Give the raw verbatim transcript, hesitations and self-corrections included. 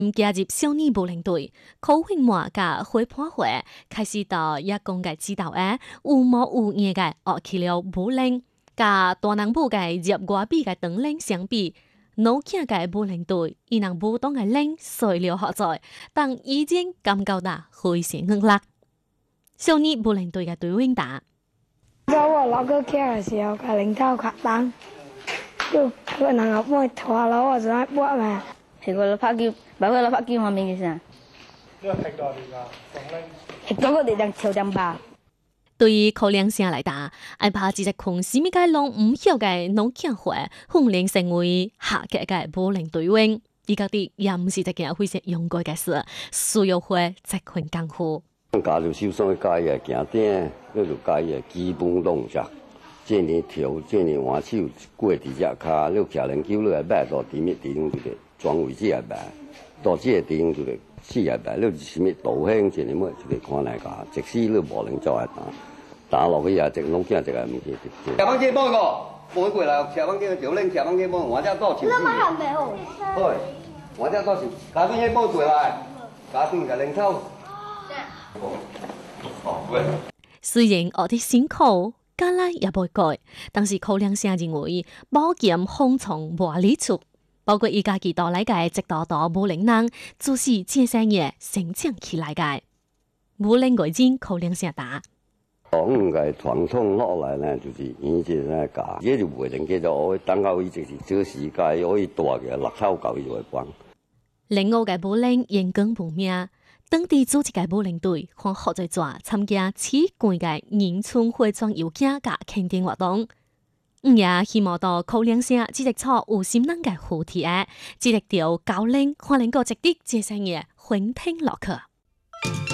加入少年保龄队，高兴满甲会判会开始到一公嘅指导下，有模有样嘅學起了保齡，甲大人部嘅入外比嘅長齡相比，老囝嘅保齡隊伊能舞動嘅齡衰了學在，但已經感覺到非常歡樂。少年保齡隊嘅隊員打。 在我老哥去嘅時候，佢領頭發單，就可能我幫佢拖落我就喺搏嘛。 係個老拍叫，擺個老拍叫方面嘅先。呢個踢到你噶，總領。 踢到我哋當潮點吧。 對於高齡者嚟打，害怕只隻窮死咪嘅攏唔曉嘅老囝會訓練成為下級嘅保齡隊員，而家啲也唔是一件非常勇敢嘅事，需要會積訓功夫。 加入受傷嘅教嘅行頂，嗰就教嘅基本動作，即係跳，即係換手過啲隻卡，你騎輪球你係擺到地面地方就係轉位置係擺，到這個地方就係死係擺，你是咩倒向即係乜就係看嚟㗎，即使你無能做係打，打落去也即老驚即係唔記得。下班機幫個，幫佢過來，下班機條領，下班機幫我只多錢。你咪行未好？對，我只多錢，下邊機幫過來，下邊嘅領抽。 雖然學得辛苦，家來也不改，但是高齡者認為保健風從無理出，包括伊家己到來嘅直到到無齡人，就是這些嘢成長起來嘅。無齡外人高齡者打。 講嘅傳統落來呢，就是以前咧教，這就唔能叫做等到伊就是這時間可以大嘅六抽教育嚟講。 另外嘅保齡人工不命。當地組織嘅保齡隊，看學在做參加市冠嘅迎春會裝邀請嘅慶典活動。唔也希望到高齡者只係錯有心人嘅話題嘅，只係調教齡，可能個值得這些嘢聆聽落去。